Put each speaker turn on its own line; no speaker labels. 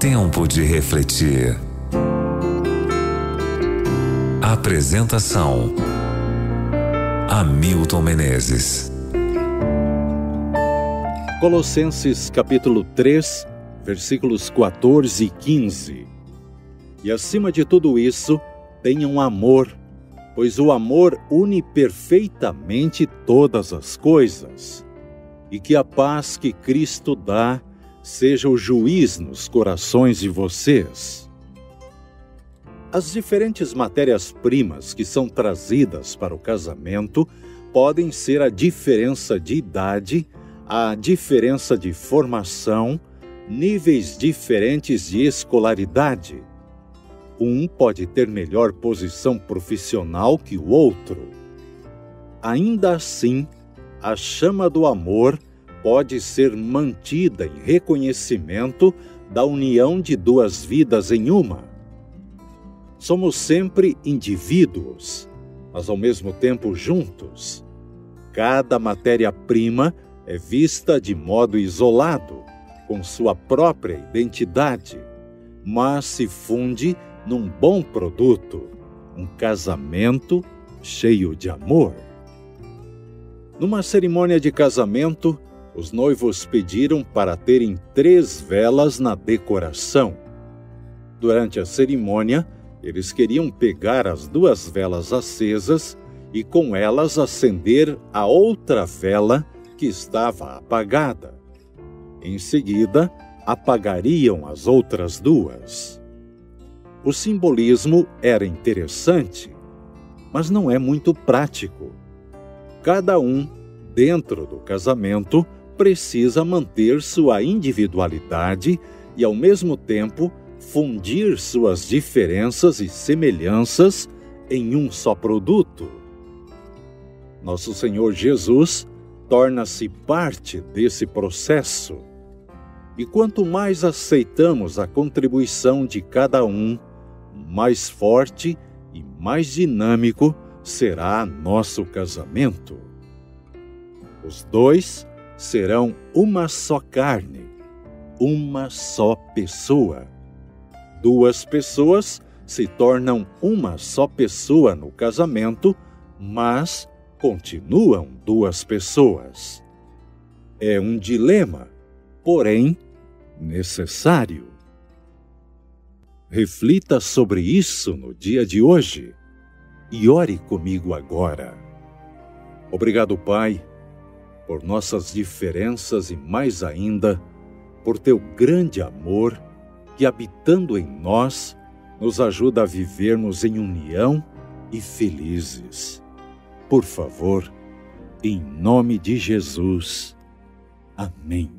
Tempo de refletir. Apresentação: Hamilton Menezes.
Colossenses capítulo 3, versículos 14 e 15. E acima de tudo isso, tenham amor, pois o amor une perfeitamente todas as coisas. E que a paz que Cristo dá seja o juiz nos corações de vocês. As diferentes matérias-primas que são trazidas para o casamento podem ser a diferença de idade, a diferença de formação, níveis diferentes de escolaridade. Um pode ter melhor posição profissional que o outro. Ainda assim, a chama do amor pode ser mantida em reconhecimento da união de duas vidas em uma. Somos sempre indivíduos, mas ao mesmo tempo juntos. Cada matéria-prima é vista de modo isolado, com sua própria identidade, mas se funde num bom produto, um casamento cheio de amor. Numa cerimônia de casamento, os noivos pediram para terem 3 velas na decoração. Durante a cerimônia, eles queriam pegar as 2 velas acesas e com elas acender a outra vela que estava apagada. Em seguida, apagariam as outras 2. O simbolismo era interessante, mas não é muito prático. Cada um, dentro do casamento, precisa manter sua individualidade e, ao mesmo tempo, fundir suas diferenças e semelhanças em um só produto. Nosso Senhor Jesus torna-se parte desse processo. E quanto mais aceitamos a contribuição de cada um, mais forte e mais dinâmico será nosso casamento. Os 2 serão uma só carne, uma só pessoa. 2 pessoas se tornam uma só pessoa no casamento, mas continuam 2 pessoas. É um dilema, porém necessário. Reflita sobre isso no dia de hoje e ore comigo agora. Obrigado, Pai, por nossas diferenças e mais ainda, por teu grande amor que, habitando em nós, nos ajuda a vivermos em união e felizes. Por favor, em nome de Jesus. Amém.